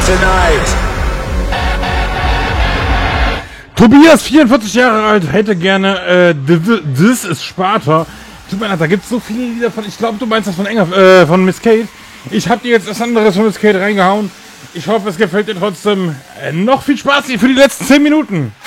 tonight. Tobias, 44 Jahre alt, hätte gerne This is Sparta. Tut mir leid, da gibt es so viele Lieder von. Ich glaube, du meinst das von Miss Kate. Ich habe dir jetzt das anderes von Miss Kate reingehauen. Ich hoffe, es gefällt dir trotzdem. Noch viel Spaß hier für die letzten 10 Minuten.